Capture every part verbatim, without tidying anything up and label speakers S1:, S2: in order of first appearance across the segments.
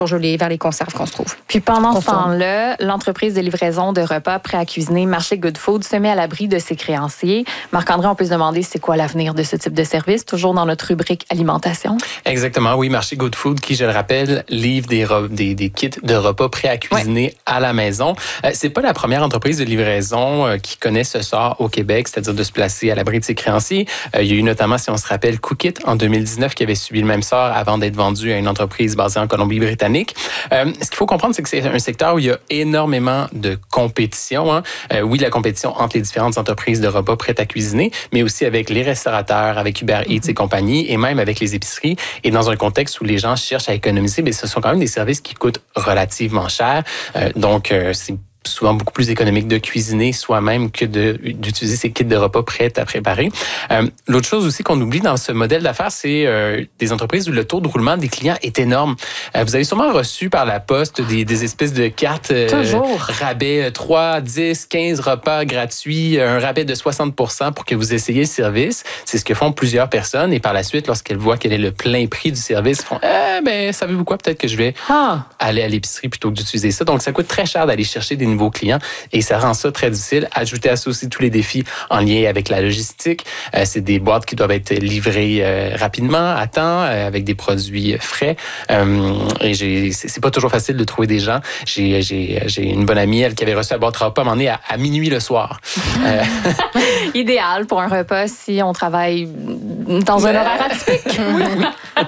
S1: surgelés, vers les conserves qu'on se trouve.
S2: Puis pendant ce temps-là, l'entreprise de livraison de repas prêts à cuisiner Marché Good Food se met à l'abri de ses créanciers. Marc-André, on peut se demander c'est quoi l'avenir de ce type de service, toujours dans notre rubrique alimentation.
S3: Exactement, oui. Marché Good Food, qui, je le rappelle, livre des, des, des kits de repas prêts à cuisiner ouais. à la maison. Euh, c'est pas la première entreprise de livraison euh, qui connaît ce sort au Québec, c'est-à-dire de se placer à l'abri de ses créanciers. Euh, il y a eu notamment, si on se rappelle, Cookit en deux mille dix-neuf qui avait subi le même sort avant d'être vendu à une entreprise basée en Colombie-Britannique. Euh, ce qu'il faut comprendre, c'est que c'est un secteur où il y a énormément de compétition. Hein. Euh, oui, la compétition entre les différentes entreprises de repas prêts à cuisiner, mais aussi avec les restaurateurs, avec Uber Eats et compagnie, et même avec les épiceries. Et dans un contexte où les gens cherchent à économiser, bien, ce sont quand même des services qui coûtent relativement cher. Euh, donc, euh, c'est souvent beaucoup plus économique de cuisiner soi-même que de, d'utiliser ces kits de repas prêts à préparer. Euh, l'autre chose aussi qu'on oublie dans ce modèle d'affaires, c'est euh, des entreprises où le taux de roulement des clients est énorme. Euh, vous avez sûrement reçu par la poste des, des espèces de cartes euh, rabais trois, dix, quinze repas gratuits, un rabais de soixante pour cent pour que vous essayiez le service. C'est ce que font plusieurs personnes et par la suite, lorsqu'elles voient quel est le plein prix du service, elles font eh, « ben savez-vous quoi, peut-être que je vais ah. aller à l'épicerie plutôt que d'utiliser ça. » Donc, ça coûte très cher d'aller chercher des nouveaux clients et ça rend ça très difficile. Ajoutez à ça aussi tous les défis en lien avec la logistique. Euh, c'est des boîtes qui doivent être livrées euh, rapidement, à temps, euh, avec des produits frais. Euh, et j'ai, c'est, c'est pas toujours facile de trouver des gens. J'ai, j'ai, j'ai une bonne amie, elle, qui avait reçu la boîte repas à un moment donné à, à minuit le soir. Euh...
S2: Idéal pour un repas si on travaille dans un horaire atypique.
S3: Oui, oui.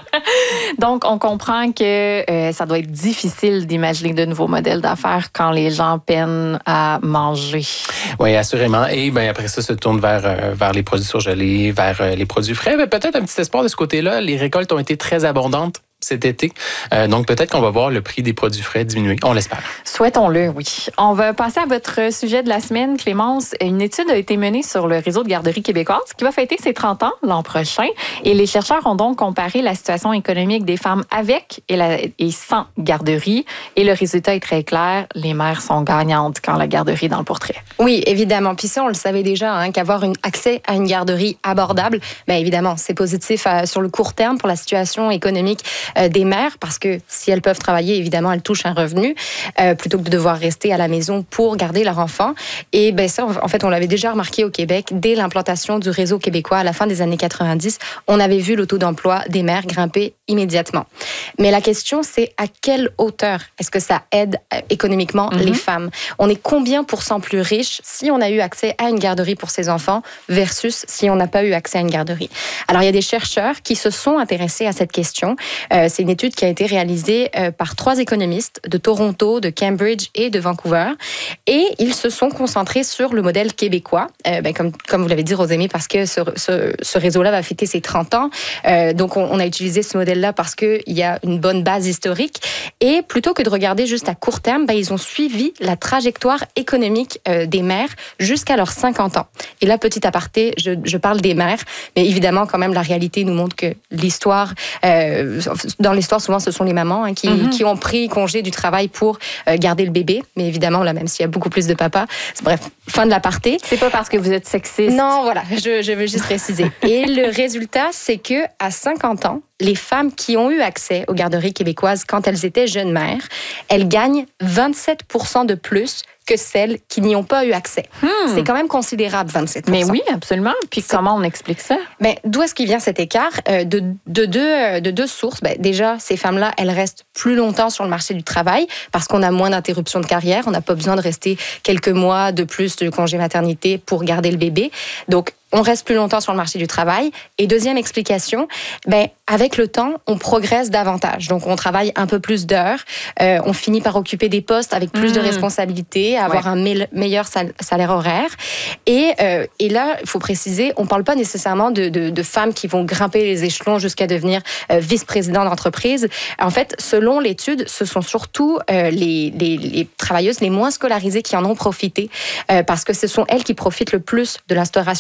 S2: Donc, on comprend que euh, ça doit être difficile d'imaginer de nouveaux modèles d'affaires quand les gens peinent à manger.
S3: Oui, assurément. Et ben après ça, se tourne vers, euh, vers les produits surgelés, vers euh, les produits frais. Mais peut-être un petit espoir de ce côté-là. Les récoltes ont été très abondantes cet été. Euh, donc, peut-être qu'on va voir le prix des produits frais diminuer. On l'espère.
S2: Souhaitons-le, oui. On va passer à votre sujet de la semaine, Clémence. Une étude a été menée sur le réseau de garderies québécoises qui va fêter ses trente ans l'an prochain. Et les chercheurs ont donc comparé la situation économique des femmes avec et, la, et sans garderie. Et le résultat est très clair. Les mères sont gagnantes quand la garderie est dans le portrait.
S1: Oui, évidemment. Puis ça, on le savait déjà, hein, qu'avoir une, accès à une garderie abordable, bien évidemment, c'est positif euh, sur le court terme pour la situation économique euh, des mères, parce que si elles peuvent travailler, évidemment, elles touchent un revenu euh, plutôt que de devoir rester à la maison pour garder leur enfant. Et ben ça, en fait, on l'avait déjà remarqué au Québec dès l'implantation du réseau québécois à la fin des années quatre-vingt-dix. On avait vu le taux d'emploi des mères grimper immédiatement. Mais la question, c'est à quelle hauteur est-ce que ça aide euh, économiquement mm-hmm. les femmes? On est combien pour cent plus riches si on a eu accès à une garderie pour ses enfants versus si on n'a pas eu accès à une garderie? Alors, il y a des chercheurs qui se sont intéressés à cette question. Euh, C'est une étude qui a été réalisée par trois économistes de Toronto, de Cambridge et de Vancouver. Et ils se sont concentrés sur le modèle québécois, euh, ben comme, comme vous l'avez dit, Rosémie, parce que ce, ce, ce réseau-là va fêter ses trente ans. Euh, donc, on, on a utilisé ce modèle-là parce qu'il y a une bonne base historique. Et plutôt que de regarder juste à court terme, ben, ils ont suivi la trajectoire économique euh, des mères jusqu'à leurs cinquante ans. Et là, petit aparté, je, je parle des mères, mais évidemment, quand même, la réalité nous montre que l'histoire... Euh, Dans l'histoire, souvent, ce sont les mamans hein, qui, mm-hmm. qui ont pris congé du travail pour euh, garder le bébé. Mais évidemment, là, même s'il y a beaucoup plus de papas. Bref, fin de l'aparté.
S2: C'est pas parce que vous êtes sexiste.
S1: Non, voilà, je, je veux juste préciser. Et le résultat, c'est que à cinquante ans, les femmes qui ont eu accès aux garderies québécoises quand elles étaient jeunes mères, elles gagnent vingt-sept pour cent de plus que celles qui n'y ont pas eu accès. Hmm. C'est quand même considérable, vingt-sept pour cent.
S2: Mais oui, absolument. Puis c'est... comment on explique ça?
S1: Ben, d'où est-ce qu'il vient cet écart? Euh, de, de, deux, de deux sources. Ben, déjà, ces femmes-là, elles restent plus longtemps sur le marché du travail parce qu'on a moins d'interruptions de carrière. On n'a pas besoin de rester quelques mois de plus de congé maternité pour garder le bébé. Donc, on reste plus longtemps sur le marché du travail. Et deuxième explication, ben, avec le temps, on progresse davantage. Donc, on travaille un peu plus d'heures. Euh, on finit par occuper des postes avec plus mmh. de responsabilités, avoir ouais. un me- meilleur sal- salaire horaire. Et, euh, et là, il faut préciser, on ne parle pas nécessairement de, de, de femmes qui vont grimper les échelons jusqu'à devenir euh, vice-président d'entreprise. En fait, selon l'étude, ce sont surtout euh, les, les, les travailleuses les moins scolarisées qui en ont profité euh, parce que ce sont elles qui profitent le plus de l'instauration des services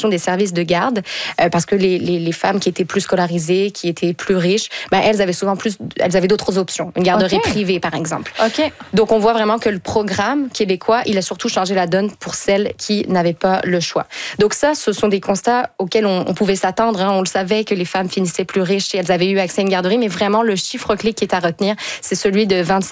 S1: service de garde, euh, parce que les, les, les femmes qui étaient plus scolarisées, qui étaient plus riches, ben, elles avaient souvent plus, elles avaient d'autres options. Une garderie okay. privée, par exemple.
S2: Okay.
S1: Donc, on voit vraiment que le programme québécois, il a surtout changé la donne pour celles qui n'avaient pas le choix. Donc ça, ce sont des constats auxquels on, on pouvait s'attendre. Hein. On le savait que les femmes finissaient plus riches et elles avaient eu accès à une garderie, mais vraiment, le chiffre clé qui est à retenir, c'est celui de vingt-sept